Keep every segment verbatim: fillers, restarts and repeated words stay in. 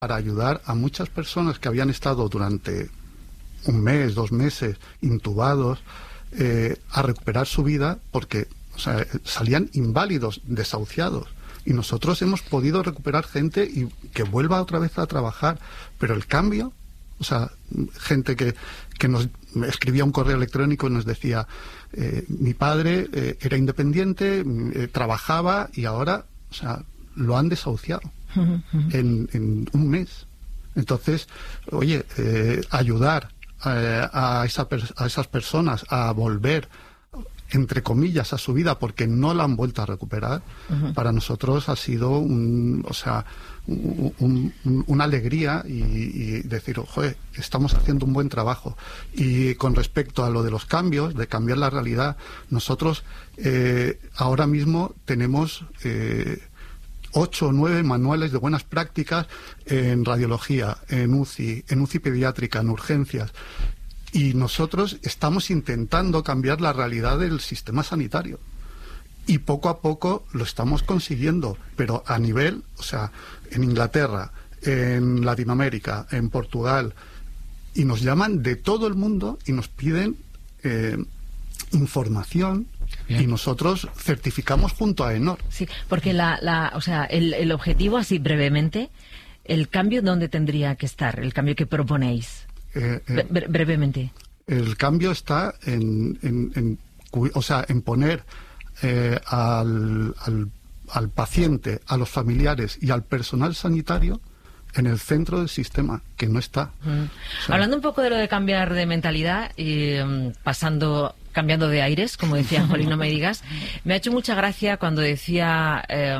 para ayudar a muchas personas que habían estado durante un mes, dos meses, intubados, eh, a recuperar su vida, porque o sea, salían inválidos, desahuciados. Y nosotros hemos podido recuperar gente y que vuelva otra vez a trabajar. Pero el cambio, o sea, gente que, que nos escribía un correo electrónico y nos decía, eh, mi padre eh, era independiente, eh, trabajaba y ahora, o sea, lo han desahuciado en, en un mes. Entonces, oye, eh, ayudar eh, a, esa a esas personas a volver, entre comillas, a su vida porque no la han vuelto a recuperar, uh-huh. para nosotros ha sido un, o sea, un, un, una alegría y, y decir, joder, estamos haciendo un buen trabajo. Y con respecto a lo de los cambios, de cambiar la realidad, nosotros eh, ahora mismo tenemos eh, ocho o nueve manuales de buenas prácticas en radiología, en U C I, en U C I pediátrica, en urgencias. Y nosotros estamos intentando cambiar la realidad del sistema sanitario. Y poco a poco lo estamos consiguiendo. Pero a nivel, o sea, en Inglaterra, en Latinoamérica, en Portugal, y nos llaman de todo el mundo y nos piden eh, información. Bien. Y nosotros certificamos junto a ENOR. Sí, porque la, la, o sea, el, el objetivo, así brevemente, el cambio, ¿dónde tendría que estar? El cambio que proponéis. Eh, eh, Bre brevemente. El cambio está en, en, en, o sea, en poner eh, al, al, al paciente, a los familiares y al personal sanitario en el centro del sistema, que no está. Mm. O sea, hablando un poco de lo de cambiar de mentalidad y um, pasando... cambiando de aires, como decía Jolín, no me digas, me ha hecho mucha gracia cuando decía eh,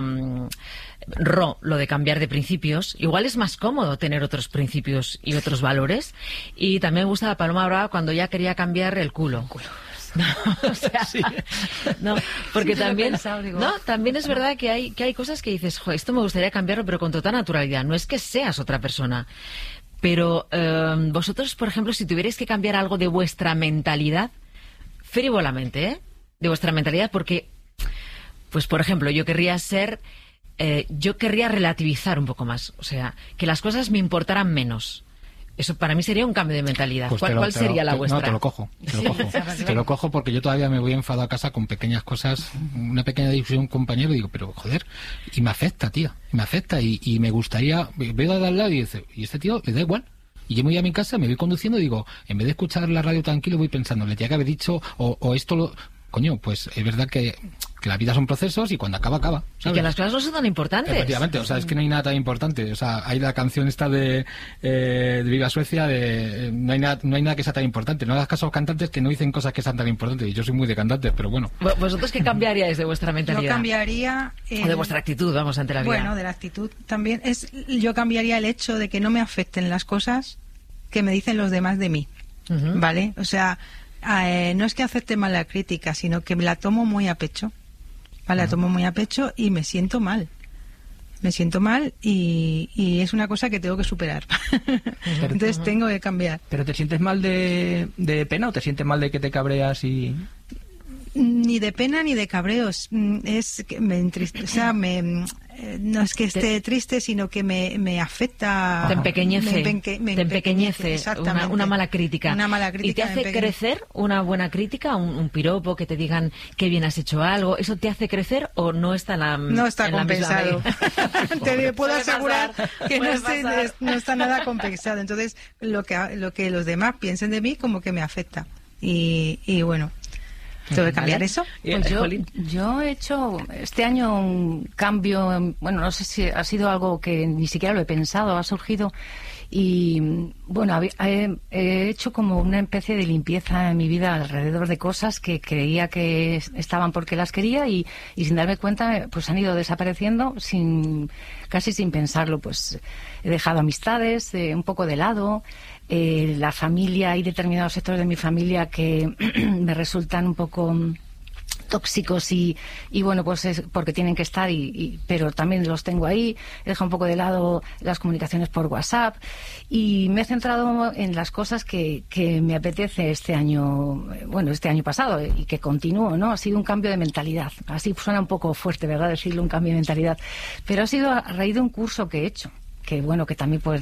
Ro, lo de cambiar de principios. Igual es más cómodo tener otros principios y otros valores. Y también me gusta la Paloma Brava cuando ya quería cambiar el culo. No, o sea, sí. no, porque sí, también, pensado, digo, no, también es verdad que hay que hay cosas que dices, jo, esto me gustaría cambiarlo, pero con total naturalidad. No es que seas otra persona. Pero eh, vosotros, por ejemplo, si tuvierais que cambiar algo de vuestra mentalidad, frívolamente, ¿eh? De vuestra mentalidad, porque, pues, por ejemplo, yo querría ser, eh, yo querría relativizar un poco más, o sea, que las cosas me importaran menos. Eso para mí sería un cambio de mentalidad. Pues ¿Cuál, lo, ¿cuál sería lo, la te, vuestra? No, te lo cojo, te lo cojo. Te lo cojo porque yo todavía me voy enfadado a casa con pequeñas cosas, una pequeña discusión con un compañero y digo, pero joder, y me afecta, tía, me afecta y, y me gustaría, veo de al lado y dice, y este tío le da igual. Y yo me voy a mi casa, me voy conduciendo y digo, en vez de escuchar la radio tranquilo, voy pensando, le tenía que haber dicho, o, o esto lo... Coño, pues es verdad que, que la vida son procesos y cuando acaba, acaba, ¿sabes? Y que las cosas no son tan importantes. Efectivamente, o sea, es que no hay nada tan importante. O sea, hay la canción esta de, eh, de Viva Suecia, de eh, no hay nada no hay nada que sea tan importante. No hagas caso a los cantantes que no dicen cosas que sean tan importantes. Y yo soy muy de cantantes, pero bueno. ¿Vosotros qué cambiaríais de vuestra mentalidad? Yo cambiaría... Eh, o de vuestra actitud, vamos, ante la vida. Bueno, de la actitud también. es Yo cambiaría el hecho de que no me afecten las cosas que me dicen los demás de mí, uh-huh. ¿vale? O sea, eh, no es que acepte mal la crítica, sino que me la tomo muy a pecho, ¿vale? Uh-huh. La tomo muy a pecho y me siento mal. Me siento mal y, y es una cosa que tengo que superar. Pero, entonces uh-huh. tengo que cambiar. ¿Pero te sientes mal de, de pena o te sientes mal de que te cabreas y...? Ni de pena ni de cabreos. Es que me entristece, o sea, me... no es que esté triste, sino que me, me afecta. Te empequeñece. Me, empeque, me te empequeñece. Exactamente. Una, una mala crítica. Una mala crítica. ¿Y te hace crecer una buena crítica? Un, un piropo que te digan que bien has hecho algo. ¿Eso te hace crecer o no está en la No está en compensado. Te puedo asegurar pasar, que no, estoy, no está nada compensado. Entonces, lo que, lo que los demás piensen de mí como que me afecta. Y, y bueno. ¿Tengo que cambiar eso? Pues yo, yo he hecho este año un cambio, bueno, no sé si ha sido algo que ni siquiera lo he pensado, ha surgido y, bueno, he, he hecho como una especie de limpieza en mi vida alrededor de cosas que creía que estaban porque las quería y, y sin darme cuenta, pues han ido desapareciendo sin casi sin pensarlo. Pues he dejado amistades eh, un poco de lado. Eh, la familia, hay determinados sectores de mi familia que me resultan un poco tóxicos y, y bueno, pues es porque tienen que estar, y, y, pero también los tengo ahí. He dejado un poco de lado las comunicaciones por WhatsApp y me he centrado en las cosas que, que me apetece este año, bueno, este año pasado y que continúo, ¿no? Ha sido un cambio de mentalidad. Así suena un poco fuerte, ¿verdad?, decirlo, un cambio de mentalidad. Pero ha sido a raíz de un curso que he hecho. que bueno, que también pues